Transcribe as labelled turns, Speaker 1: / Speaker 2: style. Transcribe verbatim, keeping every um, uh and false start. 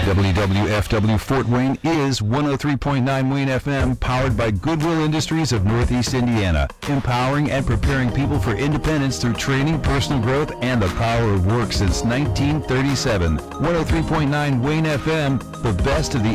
Speaker 1: W W F W Fort Wayne is one oh three point nine Wayne F M, powered by Goodwill Industries of Northeast Indiana, empowering and preparing people for independence through training, personal growth, and the power of work since nineteen thirty-seven. one oh three point nine Wayne F M, the best of the